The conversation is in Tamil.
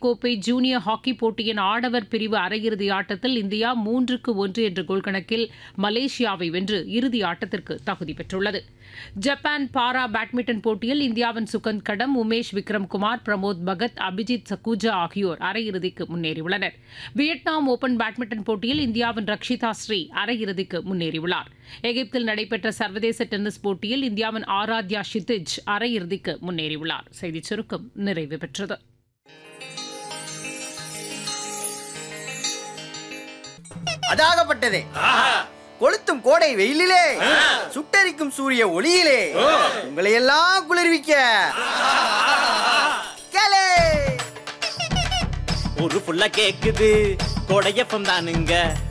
கோப்பை ஜூனியர் ஹாக்கி போட்டியின் ஆடவர் பிரிவு அரையிறுதி ஆட்டத்தில் இந்தியா 3-1 என்ற கோல் கணக்கில் மலேசியாவை வென்று இறுதி ஆட்டத்திற்கு தகுதி பெற்றுள்ளது. ஜப்பான் பாரா பேட்மிண்டன் போட்டியில் இந்தியாவின் சுகந்த் கடம், உமேஷ் விக்ரம்குமார், பிரமோத் பகத், அபிஜித் சக்குஜா ஆகியோர் அரையிறுதிக்கு முன்னேறியுள்ளனர். வியட்நாம் ஓபன் பேட்மிண்டன் போட்டியில் இந்தியாவின் ரக்ஷிதா ஸ்ரீ அரையிறுதிக்கு முன்னேறியுள்ளார். எகிப்தில் நடைபெற்ற சர்வதேச டென்னிஸ் போட்டியில் இந்தியாவின் ஆராத்யா ஷிதிஜ் அரையிறுதிக்கு முன்னேறியுள்ளார். செய்திச் சுருக்கம் நிறைவு பெற்றது. அதாகப்பட்டதே, கொளுத்தும் கோடை வெயிலிலே, சுட்டரிக்கும் சூரிய ஒளியிலே உங்களை எல்லாம் குளிர்விக்க கேளே. ஒரு புள்ள கேக்குது, கோடையப்பம் தானுங்க.